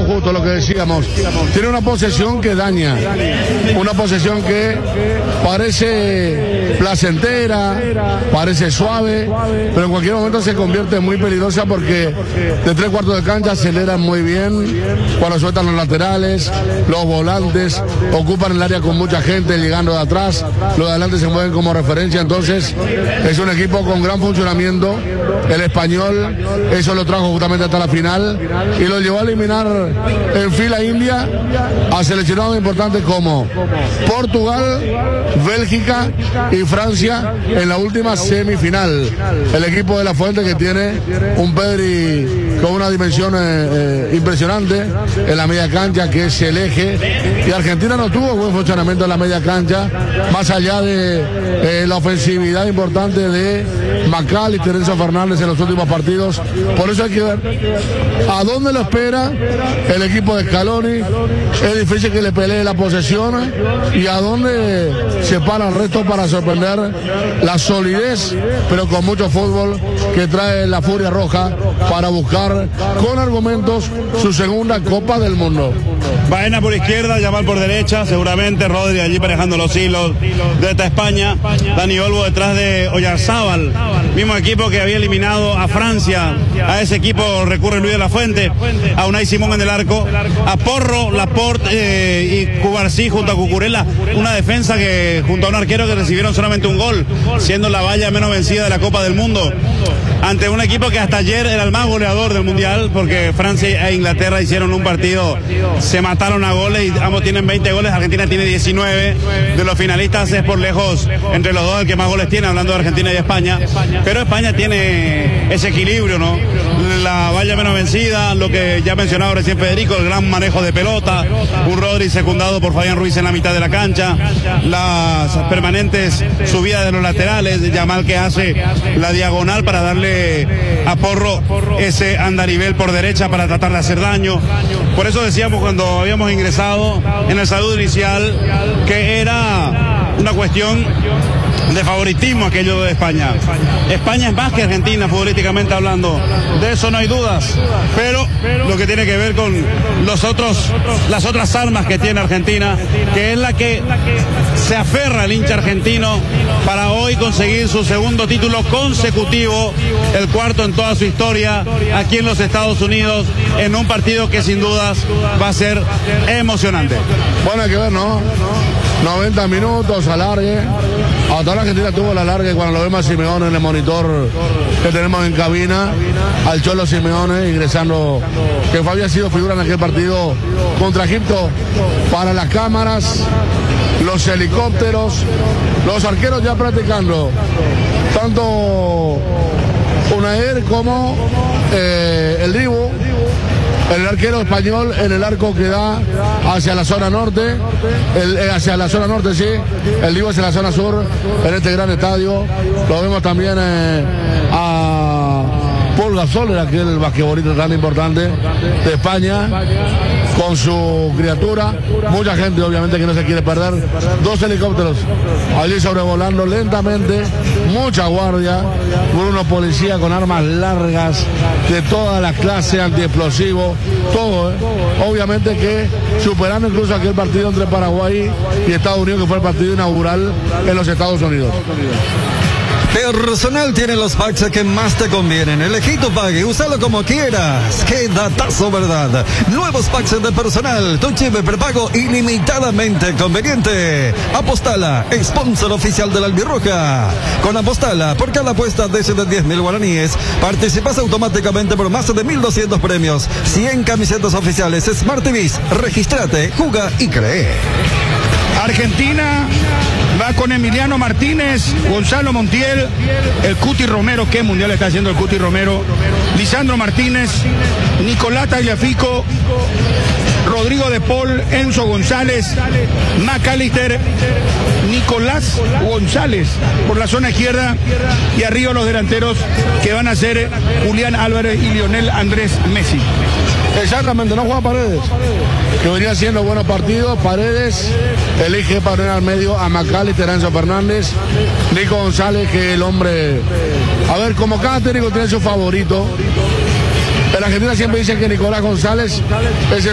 justo lo que decíamos. Tiene una posesión que daña, una posesión que parece placentera, parece suave, pero en cualquier momento se convierte muy peligrosa porque de 3/4 de cancha aceleran muy bien cuando sueltan los laterales, los volantes ocupan el área con mucha gente llegando de atrás, los de adelante se mueven como referencia, entonces es un equipo con gran funcionamiento. El Español eso lo trajo justamente hasta la final y lo llevó a eliminar en fila india a seleccionados importantes como Portugal, Bélgica y Francia en la última semifinal. El equipo de La Fuente, que tiene un Pedri con una dimensión impresionante en la media cancha, que es el eje, y Argentina no tuvo buen funcionamiento en la media cancha, más allá de la ofensividad importante de Macal y Terenzo Fernández en los últimos partidos. Por eso hay que ver a dónde lo espera el equipo de Scaloni. Es difícil que le pelee la posesión y a dónde se para el resto para sorprender la solidez, pero con mucho fútbol, que trae la Furia Roja para buscar con argumentos su segunda Copa del Mundo. Baena por izquierda, Yamal por derecha, seguramente Rodri allí parejando los hilos de esta España, Dani Olmo detrás de Oyarzábal, mismo equipo que había eliminado a Francia. A ese equipo recurre Luis de la Fuente, a Unai Simón en el arco, a Porro, Laporte y Cubarsí junto a Cucurella, una defensa que junto a un arquero que recibieron solamente un gol, siendo la valla menos vencida de la Copa del Mundo, ante un equipo que hasta ayer era el más goleador del Mundial, porque Francia e Inglaterra hicieron un partido, se mataron a goles y ambos tienen 20 goles, Argentina tiene 19, de los finalistas es por lejos entre los dos el que más goles tiene, hablando de Argentina y España, pero España tiene ese equilibrio, ¿no? La valla menos vencida, lo que ya mencionaba recién Federico, el gran manejo de pelota, un Rodri secundado por Fabián Ruiz en la mitad de la cancha, las permanentes subidas de los laterales, Yamal que hace la diagonal para darle a Porro ese andarivel por derecha para tratar de hacer daño. Por eso decíamos cuando habíamos ingresado en el saludo inicial que era una cuestión de favoritismo aquello de España. España es más que Argentina futbolísticamente hablando, de eso no hay dudas, pero lo que tiene que ver con las otras armas que tiene Argentina, que es la que se aferra el hincha argentino para hoy conseguir su segundo título consecutivo, el cuarto en toda su historia aquí en los Estados Unidos, en un partido que sin dudas va a ser emocionante. Bueno, hay que ver, ¿no? 90 minutos, alargue. Hasta la Argentina tuvo la alargue cuando lo vemos a Simeone en el monitor que tenemos en cabina, al Cholo Simeone ingresando, que había sido figura en aquel partido contra Egipto, para las cámaras, los helicópteros, los arqueros ya practicando, tanto Unaer como el Dibu. El arquero español en el arco que da hacia la zona norte, hacia la zona norte, sí, el Dibu hacia la zona sur, en este gran estadio. Lo vemos también a Paul Gasol, aquel basquetbolista tan importante de España, con su criatura. Mucha gente obviamente que no se quiere perder. 2 helicópteros allí sobrevolando lentamente, mucha guardia, unos policías con armas largas de toda la clase, antiexplosivos, todo, obviamente que superando incluso aquel partido entre Paraguay y Estados Unidos, que fue el partido inaugural en los Estados Unidos. Personal tiene los packs que más te convienen. Elegí tu pack y úsalo como quieras. ¡Qué datazo, verdad! Nuevos packs de Personal. Tu chip prepago ilimitadamente conveniente. Apostala, sponsor oficial de la Albirroja. Con Apostala, por cada apuesta de 10.000 guaraníes, participas automáticamente por más de 1.200 premios. 100 camisetas oficiales Smart TVs. Regístrate, juga y cree. Argentina va con Emiliano Martínez, Gonzalo Montiel, el Cuti Romero. ¿Qué mundial está haciendo el Cuti Romero? Lisandro Martínez, Nicolás Tagliafico, Rodrigo de Paul, Enzo González, McAllister, Nicolás González por la zona izquierda, y arriba los delanteros que van a ser Julián Álvarez y Lionel Andrés Messi. Exactamente, no juega Paredes, que venía haciendo buenos partidos. Paredes elige para poner al medio a Macal y Terenzo Fernández. Nico González, que el hombre, a ver, como cada técnico tiene su favorito. En la Argentina siempre dicen que Nicolás González es el